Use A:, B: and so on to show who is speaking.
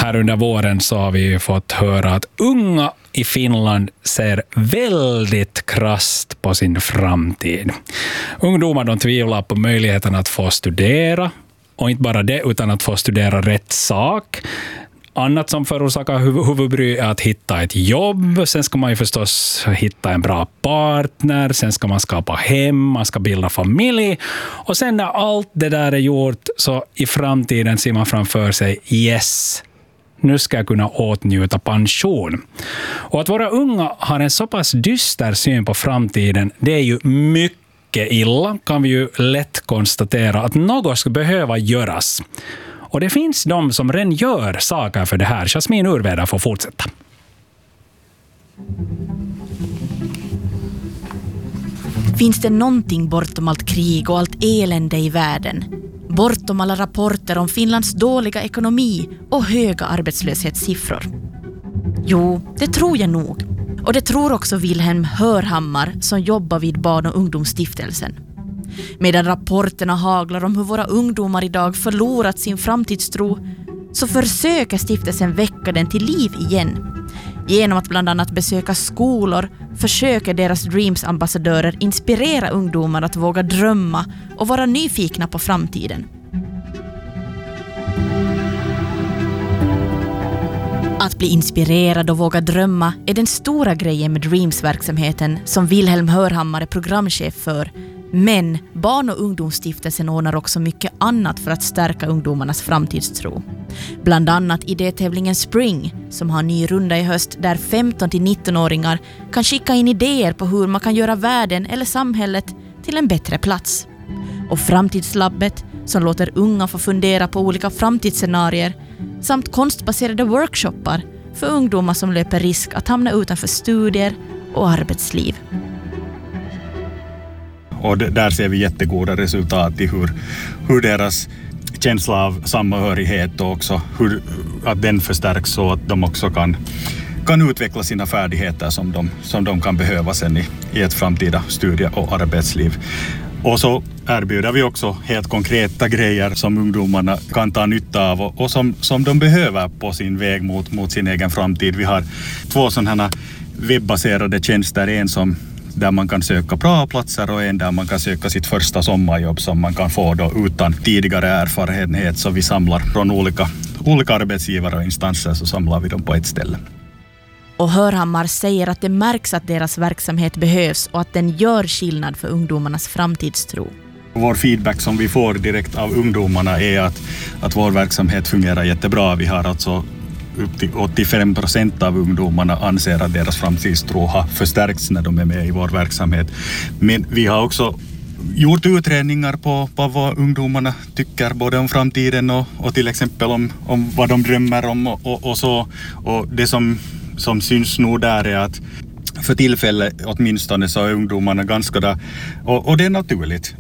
A: här under våren så har vi fått höra att unga i Finland ser väldigt krasst på sin framtid. Ungdomar de tvivlar på möjligheten att få studera, och inte bara det utan att få studera rätt sak. Annat som förorsakar huvudbry är att hitta ett jobb. Sen ska man ju förstås hitta en bra partner. Sen ska man skapa hem. Man ska bilda familj. Och sen när allt det där är gjort så i framtiden ser man framför sig yes, nu ska jag kunna åtnjuta pension. Och att våra unga har en så pass dyster syn på framtiden, det är ju mycket illa, kan vi ju lätt konstatera att något ska behöva göras. Och det finns de som redan gör saker för det här. Jasmin Urveda får fortsätta.
B: Finns det någonting bortom allt krig och allt elände i världen? Bortom alla rapporter om Finlands dåliga ekonomi och höga arbetslöshetssiffror? Jo, det tror jag nog. Och det tror också Wilhelm Hörhammar som jobbar vid Barn- och ungdomsstiftelsen. Medan rapporterna haglar om hur våra ungdomar idag förlorat sin framtidstro så försöker stiftelsen väcka den till liv igen. Genom att bland annat besöka skolor försöker deras Dreams-ambassadörer inspirera ungdomar att våga drömma och vara nyfikna på framtiden. Att bli inspirerad och våga drömma är den stora grejen med Dreams-verksamheten som Wilhelm Hörhammar är programchef för. Men Barn- och ungdomsstiftelsen ordnar också mycket annat för att stärka ungdomarnas framtidstro. Bland annat idétävlingen Spring som har en ny runda i höst där 15-19-åringar kan skicka in idéer på hur man kan göra världen eller samhället till en bättre plats. Och Framtidslabbet som låter unga få fundera på olika framtidsscenarier samt konstbaserade workshoppar för ungdomar som löper risk att hamna utanför studier och arbetsliv.
C: Och där ser vi jättegoda resultat i hur deras känsla av samhörighet och också att den förstärks så att de också kan utveckla sina färdigheter som de kan behöva sen i ett framtida studie- och arbetsliv. Och så erbjuder vi också helt konkreta grejer som ungdomarna kan ta nytta av och som de behöver på sin väg mot sin egen framtid. Vi har 2 sådana här webbaserade tjänster, en där man kan söka bra platser och en där man kan söka sitt första sommarjobb som man kan få då utan tidigare erfarenhet. Så vi samlar från olika arbetsgivare och instanser, så samlar vi dem på ett ställe.
B: Och Hörhammar säger att det märks att deras verksamhet behövs och att den gör skillnad för ungdomarnas framtidstro.
C: Vår feedback som vi får direkt av ungdomarna är att vår verksamhet fungerar jättebra. Vi har alltså upp till 85% av ungdomarna anser att deras framtidstro har förstärkts när de är med i vår verksamhet. Men vi har också gjort utredningar på vad ungdomarna tycker både om framtiden och till exempel om vad de drömmer om och så. Och det som syns nog där är att för tillfället åtminstone så är ungdomarna ganska där, och det är naturligt.